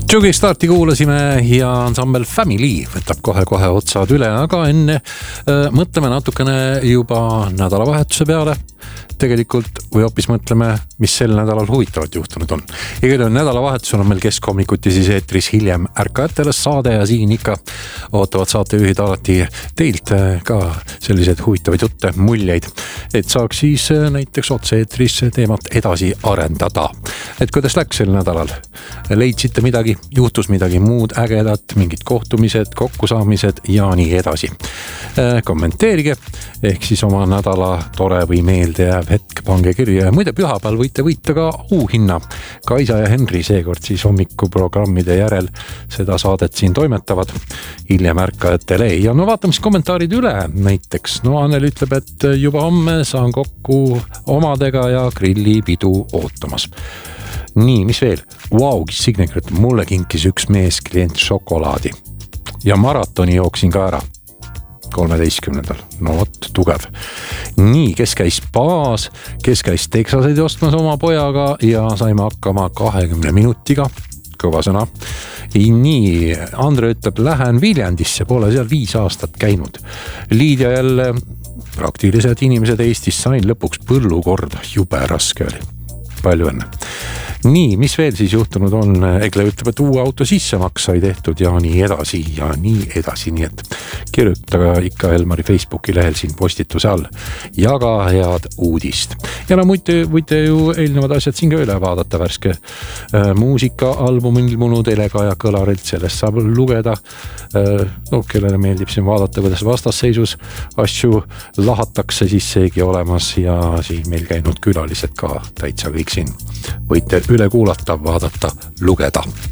Jugi starti kuulasime ja ansambel Family võtab kohe otsad üle, aga enne mõtleme natukene juba nädalavahetuse peale. Tegelikult või hoopis mõtleme, mis sel nädalal huvitavat juhtunud on. Igal nädalavahetusel on meil keskhommikuti siis eetris hiljem ärkajatele saade ja siin ikka ootavad saatejuhid alati teilt ka selliseid huvitavaid jutte, muljeid, et saaks siis näiteks otse eetris teemat edasi arendada. Et kuidas läks sel nädalal? Leidsite midagi, juhtus midagi muud ägedat, mingid kohtumised, kokkusaamised ja nii edasi. Kommenteerige ehk siis oma nädala tore või meelde jääv hetk, pange kirja. Muide, pühapäeval võite võita ka auhinna. Kaisa ja Henri seekord siis hommikuprogrammide järel seda saadet siin toimetavad hiljem ärkajatele. Ja no vaatame siis kommentaarid üle. Näiteks, no Annel ütleb, et juba homme saan kokku omadega ja grillipidu ootamas. Nii, mis veel? Wow, Signe, mulle kinkis üks mees klient šokolaadi ja maratoni jooksin ka ära 13. No vot, tugev. Nii, kes käis spaas, kes käis teksaseid ostmas oma pojaga ja saime hakkama 20 minutiga. Kõva sõna. Nii, Andre ütleb, lähen Viljandisse, pole seal 5 aastat käinud. Liidia jälle, praktilised inimesed Eestis sain lõpuks põllukorda, jube raske oli. Palju enne. Nii, mis veel siis juhtunud on? Egle ütleb, et uue auto sissemaks sai tehtud ja nii edasi ja nii edasi. Nii et kirjutage ikka Elmari Facebooki lehel siin postituse all ja ka head uudist. Ja no võite ju eelnevad asjad siin ka üle vaadata, värske muusikaalbum ilmunud Elega ja Kõlarilt, sellest saab lugeda. No, kellele meeldib siin vaadata, kuidas vastasseisus asju lahatakse, siis seegi olemas ja siin meil käinud külalised ka täitsa kõik siin. Võite üle kuulata, vaadata, lugeda.